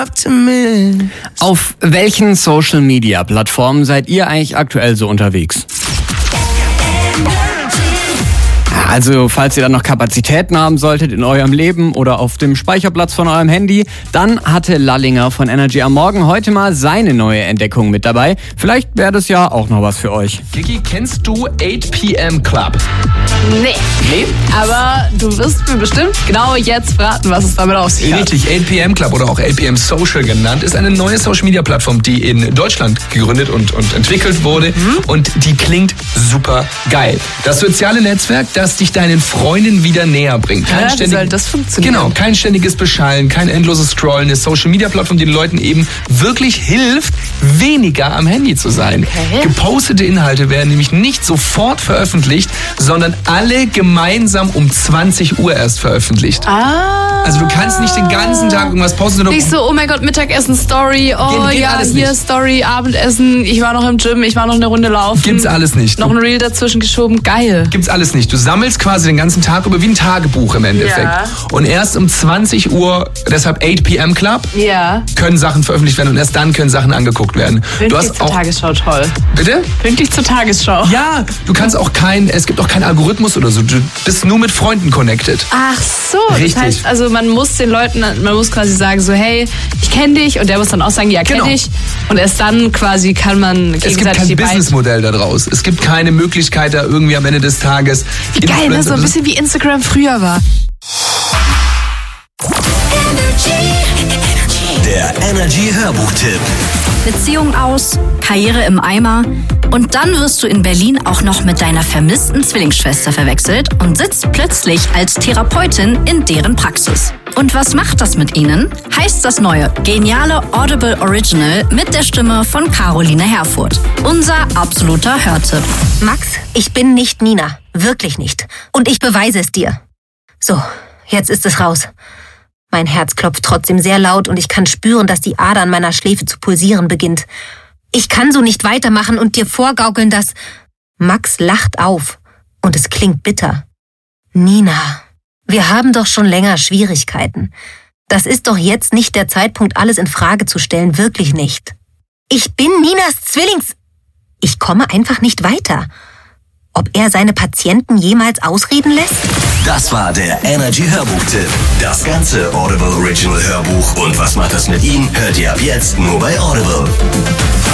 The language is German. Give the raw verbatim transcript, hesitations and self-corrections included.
Auf welchen Social-Media-Plattformen seid ihr eigentlich aktuell so unterwegs? Also, falls ihr dann noch Kapazitäten haben solltet in eurem Leben oder auf dem Speicherplatz von eurem Handy, dann hatte Lallinger von Energy am Morgen heute mal seine neue Entdeckung mit dabei. Vielleicht wäre das ja auch noch was für euch. Kiki, kennst du acht P M Club? Nee. Nee? Aber du wirst mir bestimmt genau jetzt verraten, was es damit auf sich hat. Richtig, acht P M Club oder auch acht P M Social genannt, ist eine neue Social-Media-Plattform, die in Deutschland gegründet und, und entwickelt wurde. Mhm. Und die klingt super geil. Das soziale Netzwerk, das dich deinen Freundinnen wieder näher bringt. Kein ja, wie ständig, soll das funktionieren? Genau, kein ständiges Beschallen, kein endloses Scrollen. Eine Social-Media-Plattform, die den Leuten eben wirklich hilft, weniger am Handy zu sein. Okay. Gepostete Inhalte werden nämlich nicht sofort veröffentlicht, sondern alle gemeinsam um zwanzig Uhr erst veröffentlicht. Ah. Also du kannst nicht den ganzen Tag irgendwas posten, sondern Nicht so, oh mein Gott, Mittagessen, Story, oh Geht- geht ja, alles hier nicht. Story, Abendessen, ich war noch im Gym, ich war noch eine Runde laufen. Gibt's alles nicht. Noch ein Reel dazwischen geschoben, geil. Gibt's alles nicht. Du sammelst quasi den ganzen Tag über wie ein Tagebuch im Endeffekt. Ja. Und erst um zwanzig Uhr, deshalb acht P M Club, Ja. können Sachen veröffentlicht werden und erst dann können Sachen angeguckt werden. Du Pünktlich hast zur auch Tagesschau, toll. Bitte? Pünktlich zur Tagesschau. Ja, du kannst auch kein, es gibt auch keinen Algorithmus oder so. Du bist nur mit Freunden connected. Ach so, Richtig. das heißt, also man muss den Leuten, man muss quasi sagen so, hey, ich kenne dich und der muss dann auch sagen, ja, kenne Genau. ich. Und erst dann quasi kann man Es gibt gegenseitig kein die beiden... Businessmodell daraus. Es gibt keine Möglichkeit, da irgendwie am Ende des Tages Wie geil, ne? So ein Influencer- bisschen wie Instagram früher war. Der Energy Hörbuchtipp. Beziehung aus, Karriere im Eimer und dann wirst du in Berlin auch noch mit deiner vermissten Zwillingsschwester verwechselt und sitzt plötzlich als Therapeutin in deren Praxis. Und was macht das mit ihnen? Heißt das neue, geniale Audible Original mit der Stimme von Caroline Herfurth. Unser absoluter Hörtipp. Max, ich bin nicht Nina. Wirklich nicht. Und ich beweise es dir. So, jetzt ist es raus. Mein Herz klopft trotzdem sehr laut und ich kann spüren, dass die Ader an meiner Schläfe zu pulsieren beginnt. Ich kann so nicht weitermachen und dir vorgaukeln, dass... Max lacht auf und es klingt bitter. Nina, wir haben doch schon länger Schwierigkeiten. Das ist doch jetzt nicht der Zeitpunkt, alles in Frage zu stellen, wirklich nicht. Ich bin Ninas Zwillings... Ich komme einfach nicht weiter. Ob er seine Patienten jemals ausreden lässt? Das war der Energy Hörbuchtipp. Das ganze Audible Original Hörbuch und was macht das mit ihm, hört ihr ab jetzt nur bei Audible.